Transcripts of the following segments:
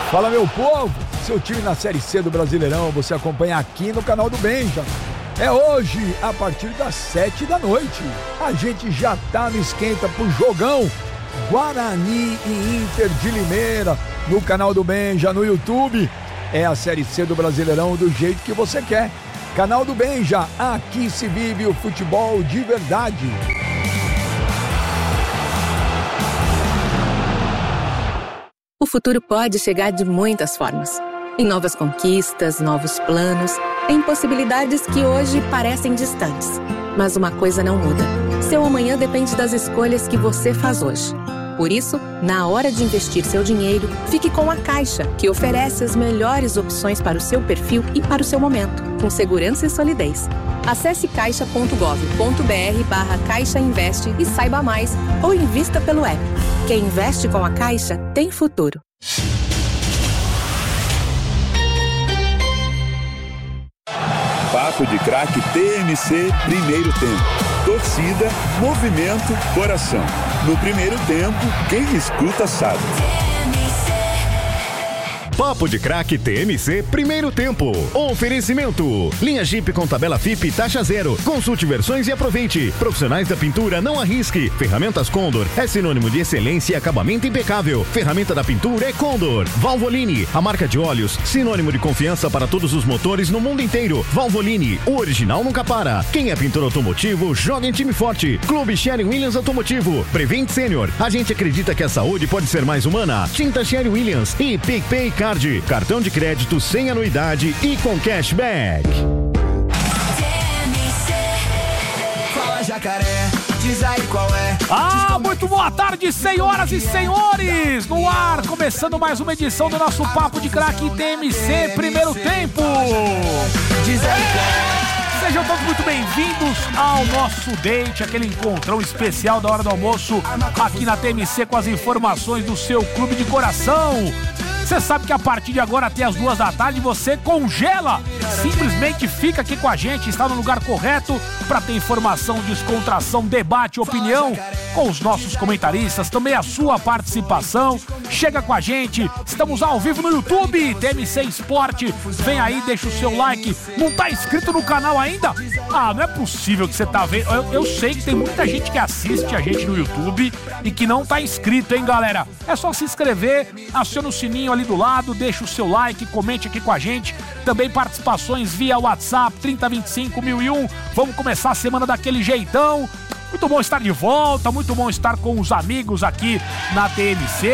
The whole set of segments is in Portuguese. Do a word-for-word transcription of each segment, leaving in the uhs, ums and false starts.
Fala, meu povo, seu time na Série C do Brasileirão, você acompanha aqui no canal do Benja. É hoje, a partir das sete da noite. A gente já tá no esquenta pro jogão Guarani e Inter de Limeira, no canal do Benja, no YouTube. É a Série C do Brasileirão do jeito que você quer. Canal do Benja, aqui se vive o futebol de verdade. O futuro pode chegar de muitas formas. Em novas conquistas, novos planos, em possibilidades que hoje parecem distantes. Mas uma coisa não muda. Seu amanhã depende das escolhas que você faz hoje. Por isso, na hora de investir seu dinheiro, fique com a Caixa, que oferece as melhores opções para o seu perfil e para o seu momento, com segurança e solidez. Acesse caixa ponto gov ponto br barra Caixa Investe e saiba mais, ou invista pelo app. Quem investe com a Caixa tem futuro. Papo de Craque T M C, primeiro tempo. Torcida, movimento, coração. No primeiro tempo, quem escuta sabe. Papo de Craque T M C, primeiro tempo. Oferecimento. Linha Jeep com tabela F I P taxa zero. Consulte versões e aproveite. Profissionais da pintura, não arrisque. Ferramentas Condor é sinônimo de excelência e acabamento impecável. Ferramenta da pintura é Condor. Valvoline, a marca de óleos, sinônimo de confiança para todos os motores no mundo inteiro. Valvoline, o original nunca para. Quem é pintor automotivo, joga em time forte. Clube Sherwin-Williams Automotivo. Prevent Senior, a gente acredita que a saúde pode ser mais humana. Tinta Sherwin-Williams e PicPay Card, cartão de crédito sem anuidade e com cashback. Fala, Jacaré, diz aí qual é. Ah, muito boa tarde, senhoras e senhores! No ar, começando mais uma edição do nosso Papo de Craque T M C, primeiro tempo. Diz aí qual é. Sejam todos muito bem-vindos ao nosso date, aquele encontrão especial da hora do almoço aqui na T M C com as informações do seu clube de coração. Você sabe que a partir de agora até as duas da tarde você congela, simplesmente fica aqui com a gente, está no lugar correto para ter informação, descontração, debate, opinião com os nossos comentaristas, também a sua participação. Chega com a gente, estamos ao vivo no YouTube, T M C Esporte, vem aí, deixa o seu like. Não tá inscrito no canal ainda? Ah, não é possível que você tá vendo. Eu, eu sei que tem muita gente que assiste a gente no YouTube e que não tá inscrito, hein, galera? É só se inscrever, aciona o sininho ali do lado, deixa o seu like, comente aqui com a gente. Também participações via WhatsApp trinta, vinte e cinco, mil e um. Vamos começar a semana daquele jeitão. Muito bom estar de volta, muito bom estar com os amigos aqui na T M C.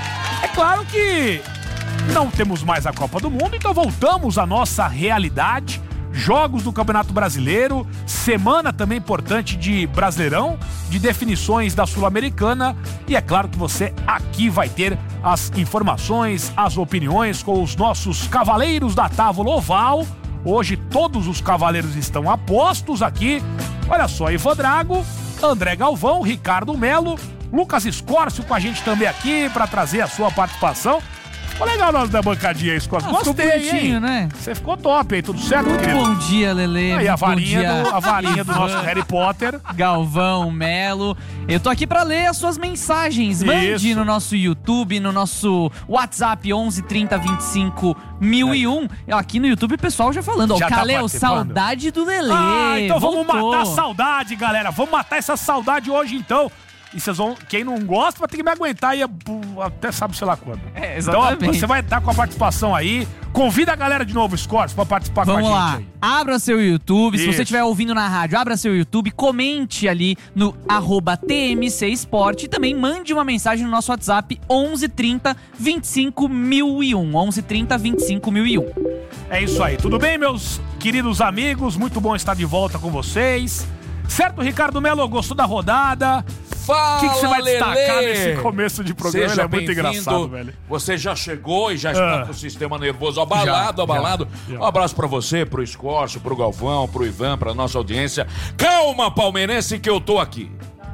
É claro que não temos mais a Copa do Mundo, então voltamos à nossa realidade. Jogos do Campeonato Brasileiro, semana também importante de Brasileirão, de definições da Sul-Americana, e é claro que você aqui vai ter as informações, as opiniões com os nossos cavaleiros da Távola Oval. Hoje todos os cavaleiros estão apostos aqui. Olha só, Ivan Drago, André Galvão, Ricardo Melo, Lucas Escórcio com a gente também aqui para trazer a sua participação. Ficou legal nós da bancadinha aí, Escórcio. Gostei, hein? Né? Você ficou top aí, tudo certo, Muito querido? bom dia, Lelê. Aí a varinha, dia. do, a varinha do nosso Harry Potter. Galvão, Melo. Eu tô aqui pra ler as suas mensagens. Mande Isso. no nosso YouTube, no nosso WhatsApp onze, trinta, vinte e cinco, mil e um. Aqui no YouTube o pessoal já falando. Ó, Já tá Caleu, participando. saudade do Lelê. Ah, então vamos Voltou. matar a saudade, galera. Vamos matar essa saudade hoje, então. E vocês vão, quem não gosta vai ter que me aguentar aí até sabe sei lá quando. É, exatamente. Então você vai estar com a participação aí. Convida a galera de novo, Escórcio, pra participar Vamos com a lá, gente aí. abra seu YouTube, se Isso. você estiver ouvindo na rádio, abra seu YouTube, comente ali no arroba T M C Esporte e também mande uma mensagem no nosso WhatsApp onze, trinta, vinte e cinco, mil e um, onze, trinta, vinte e cinco, mil e um. É isso aí, tudo bem, meus queridos amigos? Muito bom estar de volta com vocês. Certo, Ricardo Melo, gostou da rodada? Fala, O que, que você vai destacar Lelê? nesse começo de programa? Seja Ele é muito bem-vindo. engraçado, velho. Você já chegou e já está Ah. com o sistema nervoso abalado, Já, abalado. já, já. Um abraço pra você, pro Escórcio, pro Galvão, pro Ivan, pra nossa audiência. Calma, palmeirense, que eu tô aqui.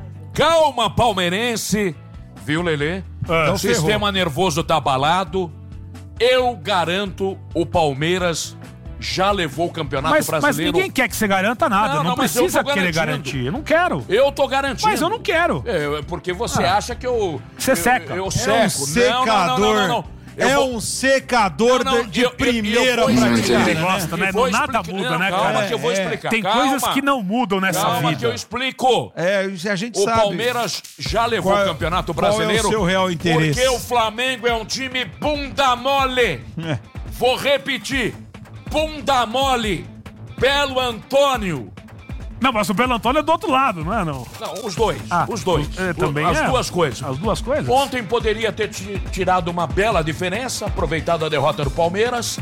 Calma, palmeirense. Viu, Lelê? Ah, o sistema nervoso tá abalado. Eu garanto o Palmeiras já levou o Campeonato Mas, mas Brasileiro. ninguém quer que você garanta nada. Não, Não, não, mas eu precisa tô querer garantindo. garantir. Eu não quero. Eu tô garantindo. Mas eu não quero. É, porque você Ah. acha que eu... Você eu, seca. Eu, eu É um seco. não, não, não, não, não. Eu é vou... um secador não, não, de eu, primeira eu, eu, eu prateleira. Ele gosta, né? vou Nada explicar. muda, Não, né, calma cara? que eu vou É, explicar. Tem calma. coisas que não mudam nessa Calma vida. que eu explico. É, a gente O sabe. Palmeiras já levou Qual- o Campeonato qual é o Brasileiro. seu real interesse? Porque o Flamengo é um time bunda mole. É. Vou repetir. Bunda mole. Belo Antônio. Não, mas o Belo Antônio é do outro lado, não é, não? Não, os dois. Ah, os dois. é, também As é. duas coisas. As duas coisas? Ontem poderia ter ti- tirado uma bela diferença, aproveitado a derrota do Palmeiras.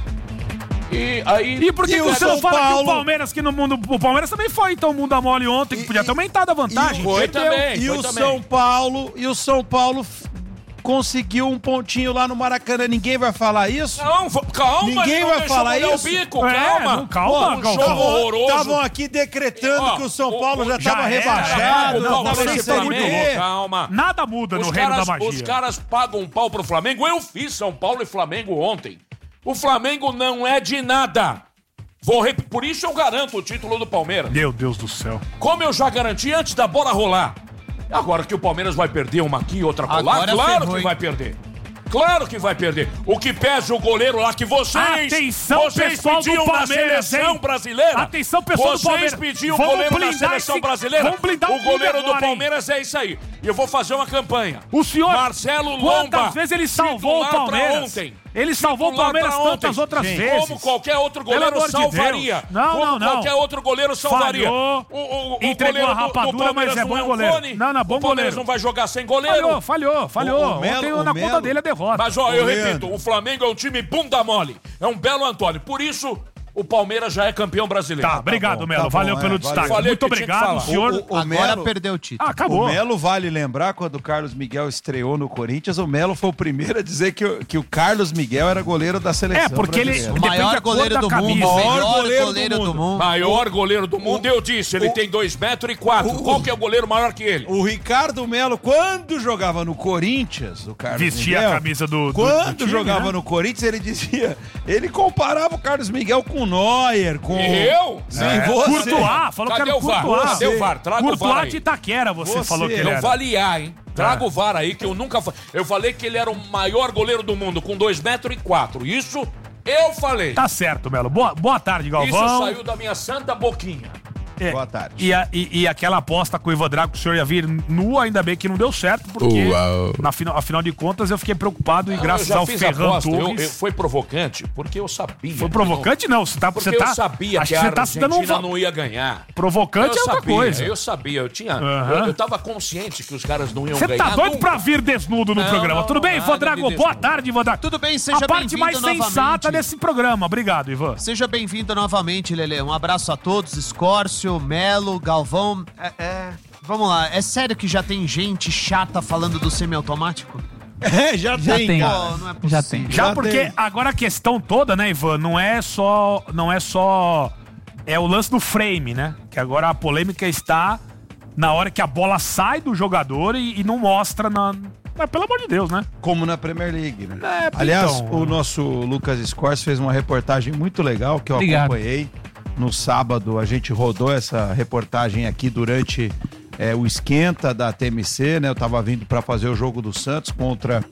E aí. E por que, E que o você não São fala que Paulo? o Palmeiras, que no mundo. O Palmeiras também foi, então, mundo da mole ontem, que E- podia ter aumentado a vantagem. Foi Perdeu. também. E foi o também. São Paulo, e o São Paulo f- conseguiu um pontinho lá no Maracanã. Ninguém vai falar isso? Não, v- calma, Ninguém não vai deixa falar molhar isso? o bico, É, calma. não, calma, um Galvão. jogo horroroso. Estavam aqui decretando Ó, que o São o- Paulo o- já já estava era, rebaixado, o já Palmeiras estava e na Série Flamengo, B. calma. Nada muda no Os reino caras, da magia. os caras pagam um pau pro Flamengo. Eu fiz São Paulo e Flamengo ontem. O Flamengo não é de nada. Vou rep... Por isso eu garanto o título do Palmeiras. Meu Deus do céu. Como eu já garanti antes da bola rolar. Agora que o Palmeiras vai perder uma aqui e outra colar, Agora claro ferrou, que hein? vai perder. Claro que vai perder. O que pesa o goleiro lá que vocês... Atenção, vocês pessoal do pediam na Palmeiras, seleção hein? brasileira. Atenção, pessoal do vocês Palmeiras. pediam o Vamos goleiro na blindar seleção esse- brasileira. vamos blindar o o goleiro time do agora, hein? Palmeiras é isso aí. E eu vou fazer uma campanha. O senhor, Marcelo Lomba. quantas vezes ele salvou o titular pra Palmeiras? ontem. Ele salvou o Titular Palmeiras pra tantas ontem. outras Gente, vezes. Como qualquer outro Pelo goleiro amor de salvaria. Deus. Não, Como não, não. qualquer outro goleiro salvaria. Falhou, O, o, o entregou goleiro a rapadura, do, do Palmeiras mas é bom não um goleiro. cone. Não, não, bom o Palmeiras goleiro. não vai jogar sem goleiro. Falhou, falhou, falhou. O- o Melo- Ontem o na Melo- conta dele a derrota. Mas ó, eu Ô, repito, Leandro. o Flamengo é um time bunda mole. É um Belo Antônio. Por isso, o Palmeiras já é campeão brasileiro. Tá, obrigado, bom, Melo. tá Valeu bom, pelo é, destaque. valeu. Muito Falei o que tinha que obrigado, falar. senhor. O- o Agora Melo- perdeu o título. Ah, acabou. O Melo vale lembrar, quando o Carlos Miguel estreou no Corinthians, o Melo foi o primeiro a dizer que o, que o Carlos Miguel era goleiro da seleção É, porque ele- brasileira. O Depende da maior cor goleiro da do camisa. mundo. O Maior melhor goleiro goleiro, do do mundo. mundo. Maior goleiro do mundo, eu disse. Ele o- tem dois metros e quatro. Qual que é o goleiro maior que ele? O Ricardo Melo, quando jogava no Corinthians, o Carlos Vestia Miguel, a camisa do, do quando do time, jogava né? no Corinthians, ele dizia, ele comparava o Carlos Miguel com o Neuer, com... Eu? Sim, É. você. Courtois, falou Cadê que era o VAR? Courtois. Cadê o VAR? Traga o VAR Courtois aí. de Itaquera, você, Você. falou que ele Não era. vale A, hein? Traga É. o VAR aí, que eu nunca... fa- Eu falei que ele era o maior goleiro do mundo, com dois metros e quatro. Isso eu falei. Tá certo, Melo. Boa, boa tarde, Isso Galvão. saiu da minha santa boquinha. É, Boa tarde. E, a- e- e aquela aposta com o Ivan Drago que o senhor ia vir nu, ainda bem que não deu certo, porque, na final, afinal de contas, eu fiquei preocupado e graças eu já ao fiz Ferran aposta. Eu, Torres... eu, foi provocante, porque eu sabia. Foi que provocante, não. Você tá, Porque você tá, eu sabia acho que a você tá se dando um... Argentina va- não ia ganhar. Provocante eu é outra sabia, coisa. eu sabia, eu tinha. Aham. Eu, eu tava consciente que os caras não iam Você ganhar. tá doido nunca. pra vir desnudo no Não, programa. Tudo bem, nada Ivan de Drago? Boa desnudo. tarde, Ivan Drago. Tudo bem, seja A parte mais bem-vindo sensata novamente. desse programa. Obrigado, Ivan. Seja bem-vindo novamente, Lelê. Um abraço a todos, Escórcio, Melo, Galvão. É, é, vamos lá, é sério que já tem gente chata falando do semiautomático? É, já, Já tem, tem. cara. Pô, não é possível. Já tem. Já Já porque tem. agora a questão toda, né, Ivan, não é só. Não é só. É o lance do frame, né? Que agora a polêmica está na hora que a bola sai do jogador e, e não mostra na. Mas, pelo amor de Deus, né? Como na Premier League, né? É, Aliás, então- o nosso Lucas Scorse fez uma reportagem muito legal que eu Obrigado. acompanhei. No sábado, a gente rodou essa reportagem aqui durante é, o esquenta da T M C, né? Eu tava vindo para fazer o jogo do Santos contra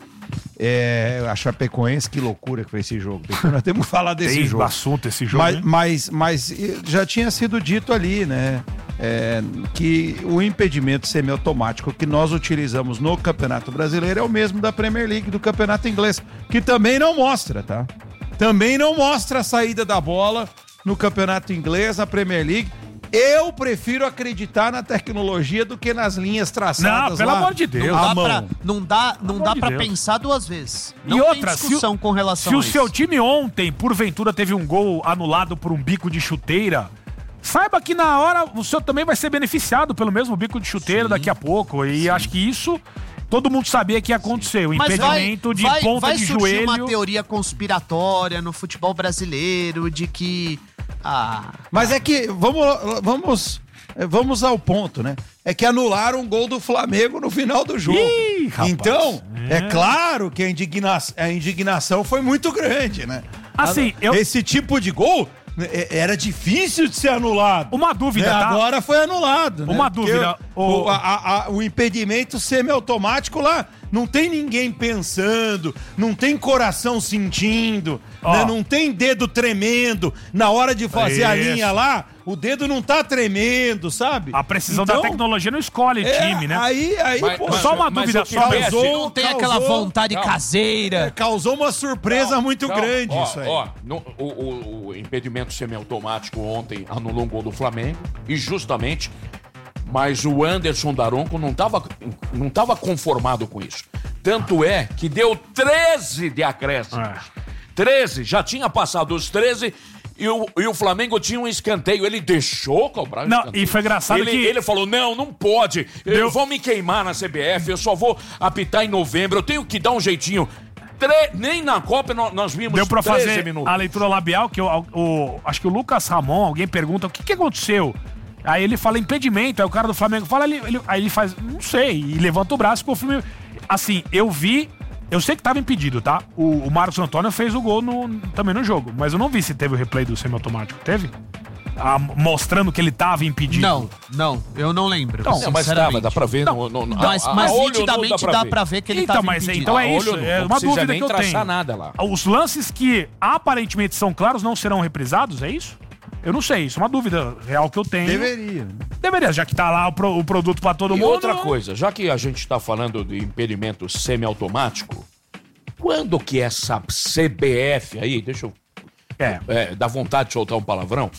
é, a Chapecoense. Que loucura que foi esse jogo. Depois nós temos que falar desse Tem jogo. assunto esse jogo. Mas, né? mas, mas já tinha sido dito ali, né? é, que o impedimento semiautomático que nós utilizamos no Campeonato Brasileiro é o mesmo da Premier League, do Campeonato Inglês, que também não mostra, tá? Também não mostra a saída da bola no Campeonato Inglês, na Premier League. Eu prefiro acreditar na tecnologia do que nas linhas traçadas Não, pelo lá amor de Deus. Não à dá mão. pra, não dá, não amor dá de pra Deus. pensar duas vezes. Não E tem outra, se o- discussão com relação Se o a isso. seu time ontem, porventura, teve um gol anulado por um bico de chuteira, saiba que na hora o senhor também vai ser beneficiado pelo mesmo bico de chuteira daqui a pouco. E acho que isso todo mundo sabia que ia acontecer. O Mas vai, impedimento de vai, ponta vai de surgir joelho. uma teoria conspiratória no futebol brasileiro de que... Ah, Mas é que, vamos, vamos, vamos ao ponto, né? É que anularam um gol do Flamengo no final do jogo. Ih, rapaz. Então, é. É. claro que a, indigna a indignação foi muito grande, né? Assim, eu- Esse tipo de gol é, era difícil de ser anulado. Uma dúvida, né? tá? Agora foi anulado. né? Uma Porque dúvida, o, a, a, o impedimento semiautomático lá, não tem ninguém pensando, não tem coração sentindo, né? Não tem dedo tremendo. Na hora de fazer a linha lá, o dedo não tá tremendo, sabe? A precisão então, da tecnologia não escolhe é, time, né? Aí, aí, mas, pô, mas, só uma dúvida, só causou, não tem causou, aquela vontade calma. caseira. É, causou uma surpresa calma, muito calma. grande ó, isso aí. Ó, no, o, o, o impedimento semiautomático ontem anulou um gol do Flamengo, e justamente, mas o Anderson Daronco não estava não tava conformado com isso. Tanto é que deu treze de acréscimos. É. treze, já tinha passado os treze e o, e o Flamengo tinha um escanteio. Ele deixou cobrar o não, escanteio. E foi engraçado ele, que... Ele falou, não, não pode. Deu... Eu vou me queimar na C B F, eu só vou apitar em novembro, eu tenho que dar um jeitinho. Tre... Nem na Copa nós, nós vimos Deu pra fazer minutos. A leitura labial, que o, o, acho que o Lucas Ramon, alguém pergunta o que, que aconteceu. Aí ele fala impedimento, aí o cara do Flamengo fala, ele, ele, aí ele faz, não sei, e levanta o braço e confirma. Assim, eu vi, eu sei que tava impedido, tá? O, o Marcos Antônio fez o gol no, também no jogo, mas eu não vi se teve o replay do semiautomático. Teve? Ah, mostrando que ele tava impedido. Não, não, eu não lembro. Então, não, mas tava, dá pra ver. Não, no, no, mas a, mas a nitidamente dá pra, dá pra ver que ele então, tava mas, impedido. Então é isso, não, é não uma dúvida nem que eu tenho. Nada lá. Os lances que aparentemente são claros não serão reprisados, é isso? Eu não sei, isso é uma dúvida real que eu tenho. Deveria. Deveria, já que tá lá o, pro, o produto pra todo e mundo. E outra coisa, já que a gente tá falando de impedimento semiautomático, quando que essa C B F aí, deixa eu... É. é. Dá vontade de soltar um palavrão,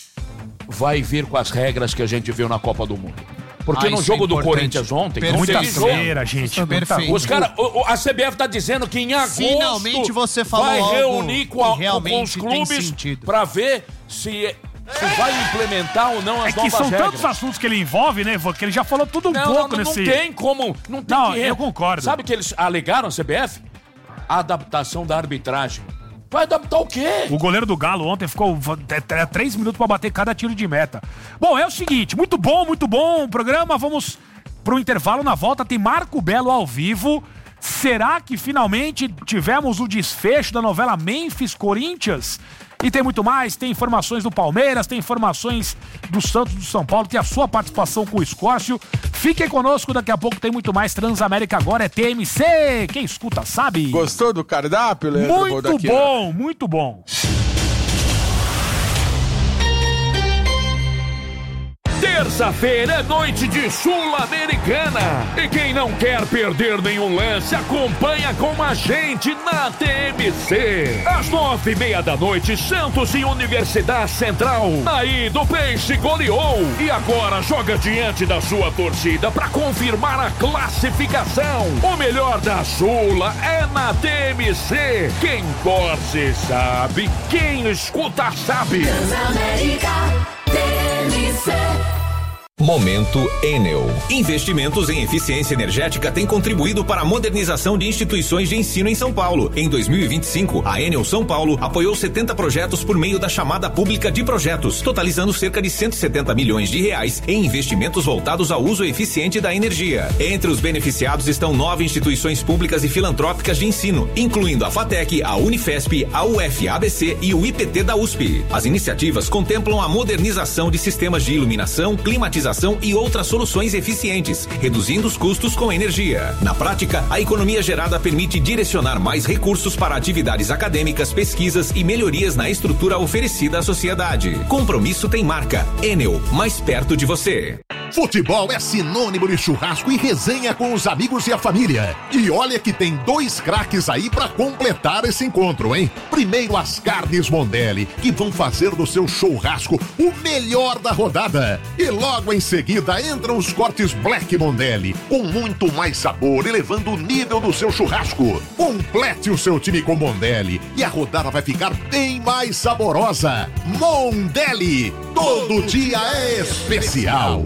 vai vir com as regras que a gente viu na Copa do Mundo. Porque ah, no jogo é do Corinthians ontem... Muita feira, gente. Perfeito. Os cara, a C B F tá dizendo que em agosto... Finalmente você falou vai algo reunir com, a, com os clubes pra ver se... Se vai implementar ou não as é que novas são regras. tantos assuntos que ele envolve, né, Vô? Que ele já falou tudo um não, pouco não, nesse... Não tem como... Não, tem não que... eu concordo. Sabe que eles alegaram a C B F? A adaptação da arbitragem. Vai adaptar o quê? O goleiro do Galo ontem ficou é, três minutos pra bater cada tiro de meta. Bom, é o seguinte, muito bom, muito bom o programa. Vamos pro intervalo. Na volta tem Marco Belo ao vivo. Será que finalmente tivemos o desfecho da novela Memphis-Corinthians? E tem muito mais, tem informações do Palmeiras, tem informações do Santos, do São Paulo, tem a sua participação com o Escócio. Fiquem conosco, daqui a pouco tem muito mais. Transamérica agora é T M C. Quem escuta sabe. Gostou do cardápio, Leandro? Muito bom, muito bom. Terça-feira é noite de Sul-Americana. E quem não quer perder nenhum lance, acompanha com a gente na T M C. Às nove e meia da noite, Santos e Universidade Central. Aí do Peixe goleou e agora joga diante da sua torcida para confirmar a classificação. O melhor da Sula é na T M C. Quem torce sabe, quem escuta sabe. Transamérica T M C. Momento Enel. Investimentos em eficiência energética têm contribuído para a modernização de instituições de ensino em São Paulo. Em dois mil e vinte e cinco, a Enel São Paulo apoiou setenta projetos por meio da chamada pública de projetos, totalizando cerca de cento e setenta milhões de reais em investimentos voltados ao uso eficiente da energia. Entre os beneficiados estão nove instituições públicas e filantrópicas de ensino, incluindo a FATEC, a Unifesp, a U F A B C e o I P T da U S P. As iniciativas contemplam a modernização de sistemas de iluminação, climatização e outras soluções eficientes, reduzindo os custos com energia. Na prática, a economia gerada permite direcionar mais recursos para atividades acadêmicas, pesquisas e melhorias na estrutura oferecida à sociedade. Compromisso tem marca. Enel, mais perto de você. Futebol é sinônimo de churrasco e resenha com os amigos e a família. E olha que tem dois craques aí pra completar esse encontro, hein? Primeiro as carnes Mondelli, que vão fazer do seu churrasco o melhor da rodada. E logo em seguida entram os cortes Black Mondelli, com muito mais sabor, elevando o nível do seu churrasco. Complete o seu time com Mondelli e a rodada vai ficar bem mais saborosa. Mondelli, todo dia é especial.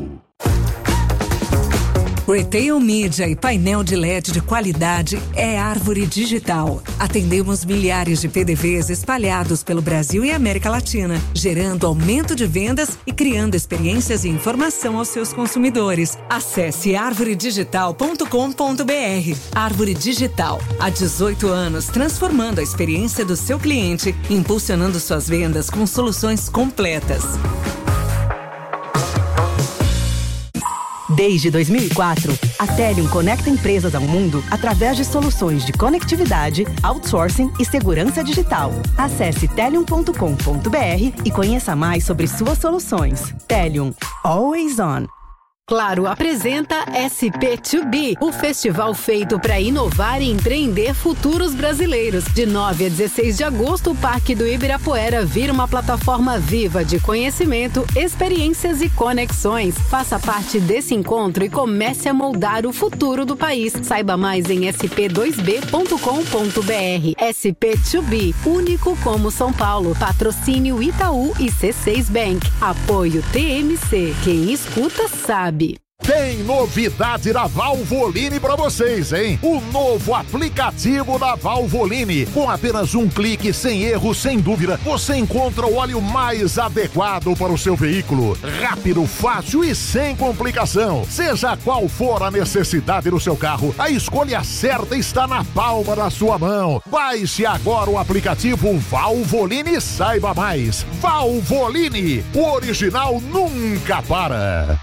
Retail Media e painel de L E D de qualidade é Árvore Digital. Atendemos milhares de P D Vs espalhados pelo Brasil e América Latina, gerando aumento de vendas e criando experiências e informação aos seus consumidores. Acesse árvore digital ponto com ponto b r. Árvore Digital, há dezoito anos transformando a experiência do seu cliente, impulsionando suas vendas com soluções completas. Desde dois mil e quatro, a Telium conecta empresas ao mundo através de soluções de conectividade, outsourcing e segurança digital. Acesse telium ponto com ponto b r e conheça mais sobre suas soluções. Telium, always on. Claro apresenta S P dois B, o festival feito para inovar e empreender futuros brasileiros. De nove a dezesseis de agosto, o Parque do Ibirapuera vira uma plataforma viva de conhecimento, experiências e conexões. Faça parte desse encontro e comece a moldar o futuro do país. Saiba mais em s p dois b ponto com ponto b r. S P dois B, único como São Paulo. Patrocínio Itaú e C seis Bank. Apoio T M C. Quem escuta sabe. Tem novidade da Valvoline pra vocês, hein? O novo aplicativo da Valvoline. Com apenas um clique, sem erro, sem dúvida, você encontra o óleo mais adequado para o seu veículo. Rápido, fácil e sem complicação. Seja qual for a necessidade do seu carro, a escolha certa está na palma da sua mão. Baixe agora o aplicativo Valvoline e saiba mais. Valvoline, o original nunca para.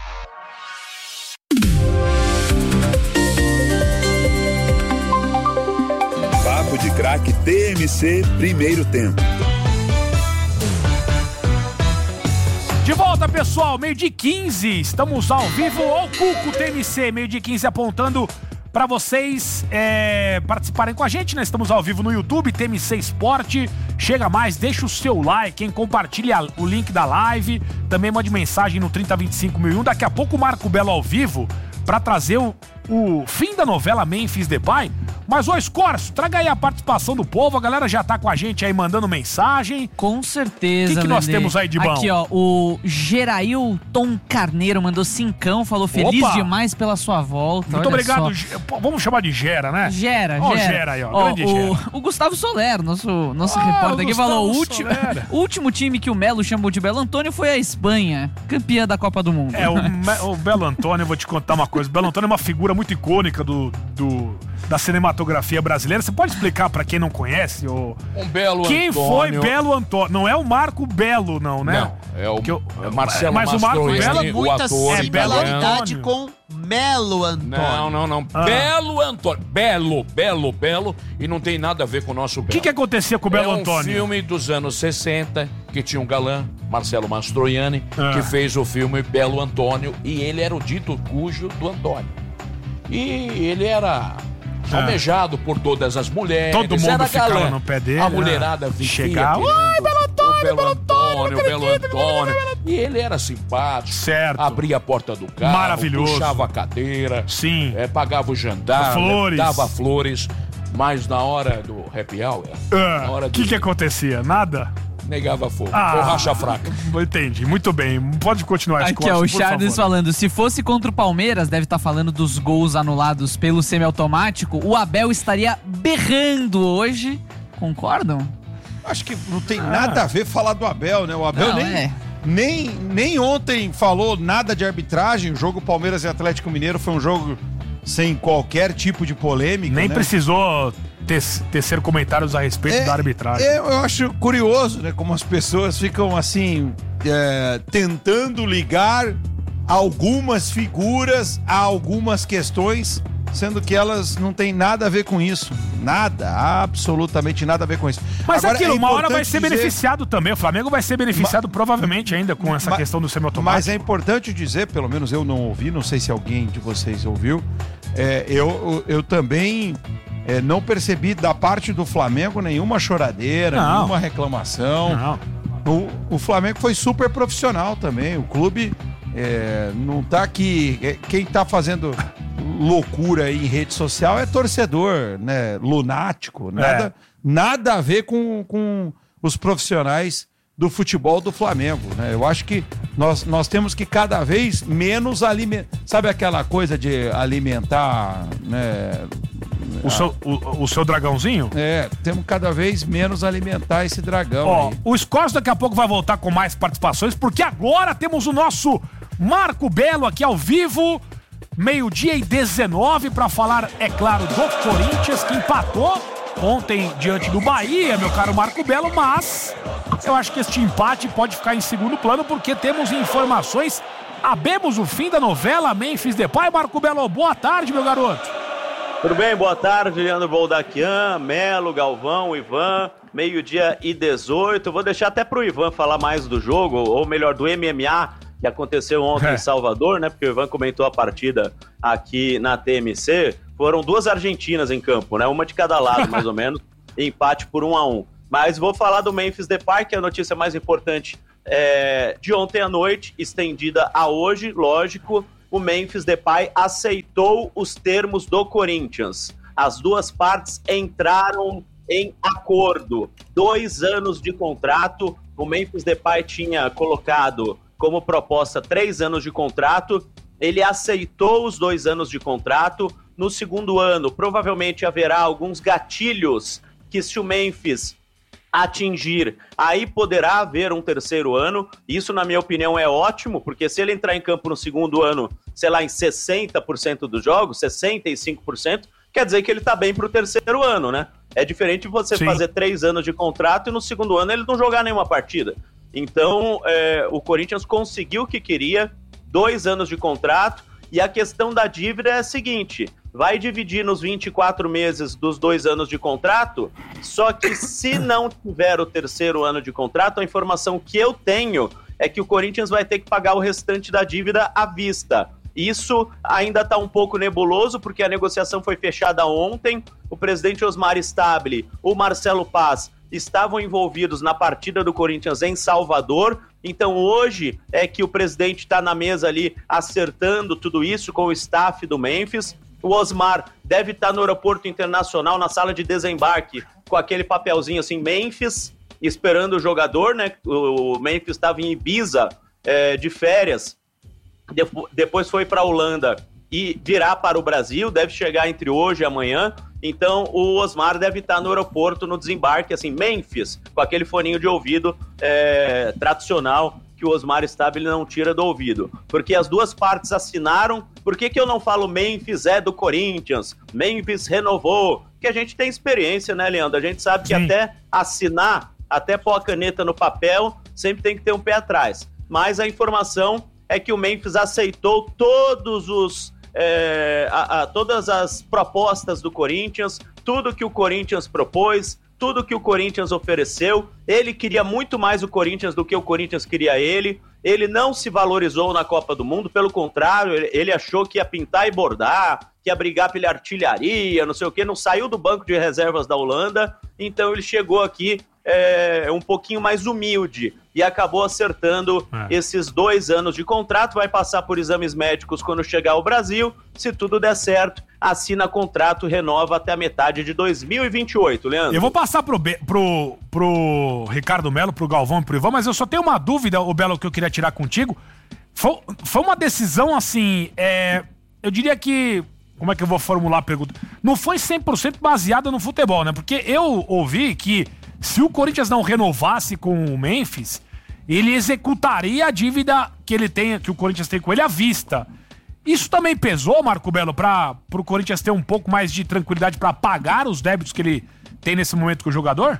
Papo de Craque T M C, primeiro tempo. De volta, pessoal, meio-dia e quinze, estamos ao vivo, ao Cuco T M C, meio-dia e quinze apontando para vocês é, participarem com a gente, né? Estamos ao vivo no YouTube, T M C Esporte. Chega mais, deixa o seu like, hein? Compartilha o link da live. Também mande mensagem no trinta vinte e cinco mil e um. Daqui a pouco o Marco Belo ao vivo para trazer o, o fim da novela Memphis Depay. Mas, ô Escorço, traga aí a participação do povo. A galera já tá com a gente aí mandando mensagem. Com certeza, O que, que nós Lelê? temos aí de bom? Aqui, ó, o Gerailton Carneiro mandou cincão, falou feliz Opa! demais pela sua volta. Muito olha obrigado. só. Ge- Pô, vamos chamar de Gera, né? Gera, Ó, Gera. Gera aí, ó. Ó, Grande o, Gera. o Gustavo Soler, nosso, nosso Ah, repórter o aqui, falou: o Gustavo último, Soler. o último time que o Melo chamou de Belo Antônio foi a Espanha, campeã da Copa do Mundo. É, o, Me- o Belo Antônio, eu vou te contar uma coisa. O Belo Antônio é uma figura muito icônica do, do, da cinematografia brasileira. Você pode explicar pra quem não conhece? O... Um Belo Quem Antônio. foi Belo Antônio? Não é o Marco Belo, não, né? Não, é o Que eu- é Marcelo Mas o Marco Mastroianni, Belo o Muita ator similaridade italiano. com Melo Antônio. Não, não, não. Ah. Belo Antônio. Belo, belo, belo. E não tem nada a ver com o nosso O Belo. que, que acontecia com o Belo é um Antônio? filme dos anos sessenta que tinha um galã, Marcelo Mastroianni, Ah. que fez o filme Belo Antônio. E ele era o dito cujo do Antônio. E ele era almejado por todas as mulheres. Todo mundo era ficava galã. no pé dele, A né? mulherada vinha Chegava, querendo "Ai, Belo Antônio, o Belo Belo Antônio, Antônio, Belo Antônio. E ele era simpático. Certo. Abria a porta do carro. Maravilhoso. Puxava a cadeira. Sim. É, pagava o jantar. Flores. Dava flores. Mas na hora do happy hour, Ah, na hora O do... que, que acontecia? Nada? negava fogo. Ah. Ou racha fraca. Entendi, muito bem. Pode continuar, Aqui, ó, o Charles falando, se fosse contra o Palmeiras, deve estar falando dos gols anulados pelo semiautomático, o Abel estaria berrando hoje. Concordam? Acho que não tem nada a ver falar do Abel, né? O Abel Não, nem, é. nem, nem ontem falou nada de arbitragem. O jogo Palmeiras e Atlético Mineiro foi um jogo sem qualquer tipo de polêmica. Nem né? precisou ter, tecer comentários a respeito É, da arbitragem. é, eu acho curioso, né? Como as pessoas ficam assim, é, tentando ligar algumas figuras a algumas questões, sendo que elas não têm nada a ver com isso. Nada, absolutamente nada a ver com isso. Mas Agora, aquilo, é uma hora vai importante ser dizer- beneficiado também. O Flamengo vai ser beneficiado provavelmente ainda com essa Ma- questão do semiautomático. Mas é importante dizer, pelo menos eu não ouvi, não sei se alguém de vocês ouviu, é, eu, eu, eu também é, não percebi da parte do Flamengo nenhuma choradeira, Não. nenhuma reclamação. Não. O, o Flamengo foi super profissional também. O clube é, não tá aqui. é, Quem tá fazendo loucura aí em rede social é torcedor, né? Lunático. Nada, É. nada a ver com, com os profissionais do futebol do Flamengo, né? Eu acho que nós, nós temos que cada vez menos alimentar. Sabe aquela coisa de alimentar, né? O, seu, o, o seu dragãozinho? É, temos cada vez menos alimentar esse dragão. Ó, aí. o Scores daqui a pouco vai voltar com mais participações, porque agora temos o nosso Marco Belo aqui ao vivo, meio-dia e dezenove, para falar, é claro, do Corinthians, que empatou ontem diante do Bahia, meu caro Marco Belo, mas eu acho que este empate pode ficar em segundo plano, porque temos informações Abemos o fim da novela Memphis Depay. Marco Belo, boa tarde, meu garoto. Tudo bem? Boa tarde, Leandro Boldaquian, Melo, Galvão, Ivan, meio-dia e dezoito. Vou deixar até pro Ivan falar mais do jogo, ou melhor, do M M A, que aconteceu ontem é. em Salvador, né? Porque o Ivan comentou a partida aqui na T M C. Foram duas argentinas em campo, né? Uma de cada lado, mais ou menos, empate por um a um. Mas vou falar do Memphis Depay, que é a notícia mais importante é, de ontem à noite, estendida a hoje, lógico. O Memphis Depay aceitou os termos do Corinthians. As duas partes entraram em acordo. Dois anos de contrato. O Memphis Depay tinha colocado como proposta três anos de contrato. Ele aceitou os dois anos de contrato. No segundo ano, provavelmente haverá alguns gatilhos que, se o Memphis atingir, aí poderá haver um terceiro ano. Isso, na minha opinião, é ótimo, porque se ele entrar em campo no segundo ano, sei lá, em sessenta por cento dos jogos, sessenta e cinco por cento, quer dizer que ele tá bem pro terceiro ano, né? É diferente de você Sim. fazer três anos de contrato e no segundo ano ele não jogar nenhuma partida. Então, é, o Corinthians conseguiu o que queria, dois anos de contrato, e a questão da dívida é a seguinte: vai dividir nos vinte e quatro meses dos dois anos de contrato, só que se não tiver o terceiro ano de contrato, a informação que eu tenho é que o Corinthians vai ter que pagar o restante da dívida à vista. Isso ainda está um pouco nebuloso, porque a negociação foi fechada ontem. O presidente Osmar Stabile, o Marcelo Paz, estavam envolvidos na partida do Corinthians em Salvador. Então hoje é que o presidente está na mesa ali acertando tudo isso com o staff do Memphis. O Osmar deve estar no aeroporto internacional, na sala de desembarque, com aquele papelzinho assim, Memphis, esperando o jogador, né? O Memphis estava em Ibiza é, de férias, depois foi para a Holanda e virá para o Brasil, deve chegar entre hoje e amanhã. Então o Osmar deve estar no aeroporto, no desembarque, assim, Memphis, com aquele foninho de ouvido é, tradicional que o Osmar Stabile não tira do ouvido. Porque as duas partes assinaram. Por que que eu não falo Memphis é do Corinthians? Memphis renovou. Porque a gente tem experiência, né, Leandro? A gente sabe Sim. que até assinar, até pôr a caneta no papel, sempre tem que ter um pé atrás. Mas a informação é que o Memphis aceitou todos os, é, a, a, todas as propostas do Corinthians, tudo que o Corinthians propôs, tudo que o Corinthians ofereceu. Ele queria muito mais o Corinthians do que o Corinthians queria ele. Ele não se valorizou na Copa do Mundo, pelo contrário, ele, ele achou que ia pintar e bordar, que ia brigar pela artilharia, não sei o quê, não saiu do banco de reservas da Holanda, então ele chegou aqui é, um pouquinho mais humilde e acabou acertando é. esses dois anos de contrato. Vai passar por exames médicos quando chegar ao Brasil. Se tudo der certo, assina contrato, renova até a metade de dois mil e vinte e oito, Leandro. Eu vou passar pro, pro, pro Ricardo Melo, pro Galvão e pro Ivan, mas eu só tenho uma dúvida, o Belo, que eu queria tirar contigo. Foi, foi uma decisão, assim, é, eu diria que, como é que eu vou formular a pergunta? Não foi cem por cento baseada no futebol, né? Porque eu ouvi que se o Corinthians não renovasse com o Memphis, ele executaria a dívida que ele tem, que o Corinthians tem com ele à vista. Isso também pesou, Marco Belo, para o Corinthians ter um pouco mais de tranquilidade para pagar os débitos que ele tem nesse momento com o jogador?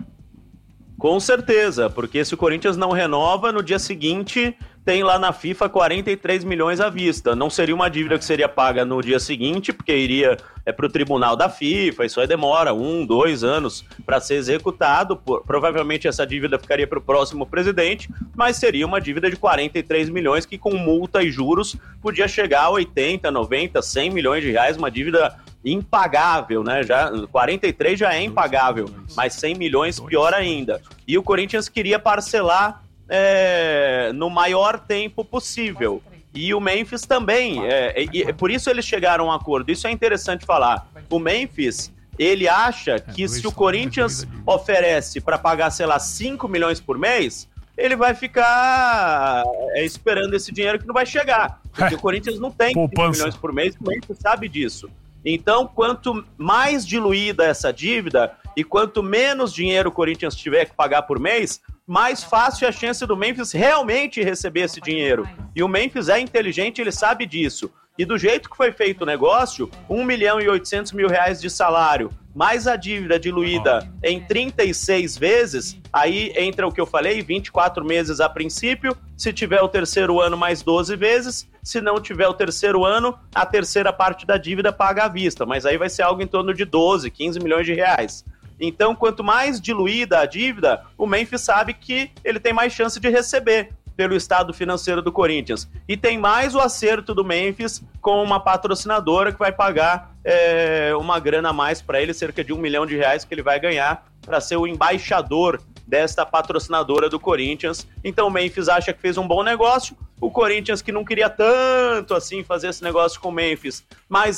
Com certeza, porque se o Corinthians não renova, no dia seguinte tem lá na FIFA quarenta e três milhões à vista. Não seria uma dívida que seria paga no dia seguinte, porque iria é, para o tribunal da FIFA, isso aí demora um, dois anos para ser executado. Por, provavelmente essa dívida ficaria para o próximo presidente, mas seria uma dívida de quarenta e três milhões que com multa e juros podia chegar a oitenta, noventa, cem milhões de reais, uma dívida impagável, né? Já, quarenta e três já é impagável, mas cem milhões pior ainda. E o Corinthians queria parcelar é, no maior tempo possível. E o Memphis também. É, e, e por isso eles chegaram a um acordo. Isso é interessante falar. O Memphis, ele acha que se o Corinthians oferece para pagar, sei lá, cinco milhões por mês, ele vai ficar é, esperando esse dinheiro que não vai chegar. Porque o Corinthians não tem cinco milhões por mês, o Memphis sabe disso. Então, quanto mais diluída essa dívida e quanto menos dinheiro o Corinthians tiver que pagar por mês, mais fácil é a chance do Memphis realmente receber esse dinheiro. E o Memphis é inteligente, ele sabe disso. E do jeito que foi feito o negócio, um milhão e oitocentos mil reais de salário, mais a dívida diluída em trinta e seis vezes, aí entra o que eu falei, vinte e quatro meses a princípio, Se tiver o terceiro ano, mais doze vezes. Se não tiver o terceiro ano, a terceira parte da dívida paga à vista. Mas aí vai ser algo em torno de doze, quinze milhões de reais. Então, quanto mais diluída a dívida, o Memphis sabe que ele tem mais chance de receber pelo estado financeiro do Corinthians. E tem mais o acerto do Memphis com uma patrocinadora que vai pagar é, uma grana a mais para ele, cerca de um milhão de reais que ele vai ganhar para ser o embaixador desta patrocinadora do Corinthians. Então o Memphis acha que fez um bom negócio. O Corinthians, que não queria tanto assim fazer esse negócio com o Memphis, mas